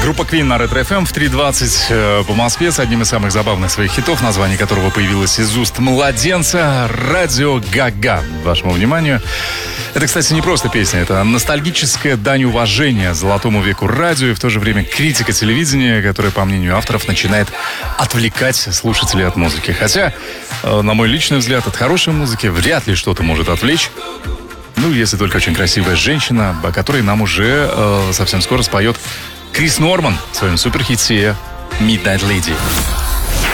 Группа Queen на Ретро FM в 3:20 по Москве с одним из самых забавных своих хитов, название которого появилось из уст младенца, «Радио Гага». Вашему вниманию. Это, кстати, не просто песня, это ностальгическая дань уважения золотому веку радио и в то же время критика телевидения, которая, по мнению авторов, начинает отвлекать слушателей от музыки. Хотя, на мой личный взгляд, от хорошей музыки вряд ли что-то может отвлечь. Ну, если только очень красивая женщина, о которой нам уже совсем скоро споет Крис Норман в своем суперхите «Midnight Lady».